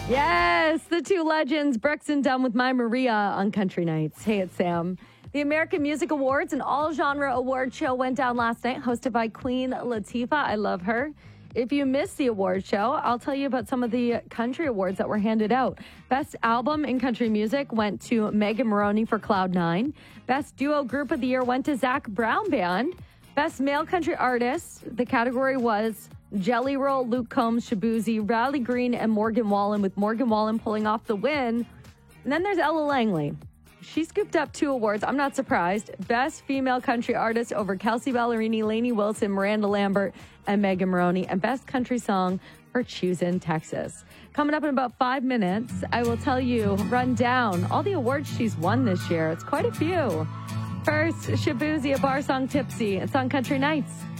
Yes, the two legends, Brooks and Dunn with My Maria on Country Nights. Hey, it's Sam. The American Music Awards, an all-genre award show, went down last night, hosted by Queen Latifah. I love her. If you missed the award show, I'll tell you about some of the country awards that were handed out. Best Album in Country Music went to Megan Moroney for Cloud 9. Best Duo Group of the Year went to Zac Brown Band. Best Male Country Artist, the category was Jelly Roll, Luke Combs, Shaboozey, Riley Green, and Morgan Wallen, with Morgan Wallen pulling off the win. And then there's Ella Langley. She scooped up 2 awards. I'm not surprised. Best Female Country Artist over Kelsey Ballerini, Lainey Wilson, Miranda Lambert, and Megan Moroney. And Best Country Song for Choosin', Texas. Coming up in about 5 minutes, I will tell you, run down all the awards she's won this year. It's quite a few. First, Shaboozey, a bar song Tipsy. It's on Country Nights.